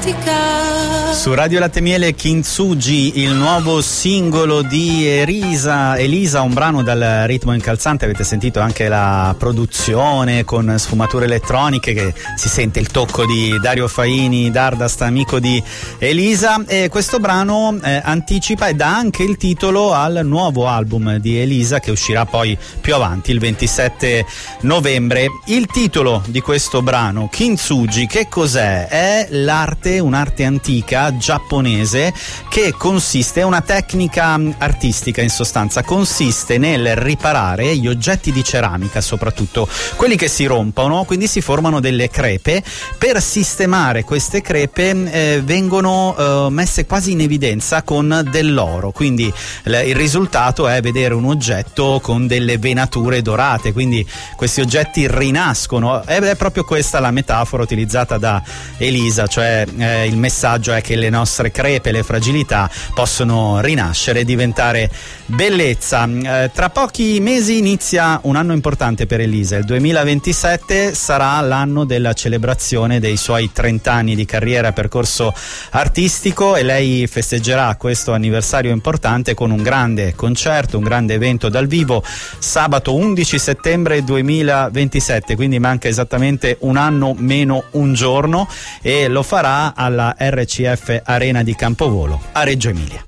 Su Radio Latte Miele Kintsugi, il nuovo singolo di Elisa, un brano dal ritmo incalzante. Avete sentito anche la produzione con sfumature elettroniche, che si sente il tocco di Dario Faini, Dardast, amico di Elisa, e questo brano anticipa e dà anche il titolo al nuovo album di Elisa, che uscirà poi più avanti il 27 novembre. Il titolo di questo brano, Kintsugi, che cos'è? È un'arte antica giapponese che consiste, è una tecnica artistica in sostanza, consiste nel riparare gli oggetti di ceramica, soprattutto quelli che si rompono, quindi si formano delle crepe. Per sistemare queste crepe vengono messe quasi in evidenza con dell'oro, quindi il risultato è vedere un oggetto con delle venature dorate, quindi questi oggetti rinascono, ed è proprio questa la metafora utilizzata da Elisa, cioè il messaggio è che le nostre crepe, le fragilità possono rinascere e diventare bellezza. Tra pochi mesi inizia un anno importante per Elisa, il 2027 sarà l'anno della celebrazione dei suoi 30 anni di carriera e percorso artistico, e lei festeggerà questo anniversario importante con un grande concerto, un grande evento dal vivo, sabato 11 settembre 2027, quindi manca esattamente un anno meno un giorno, e lo farà alla RCF Arena di Campovolo a Reggio Emilia.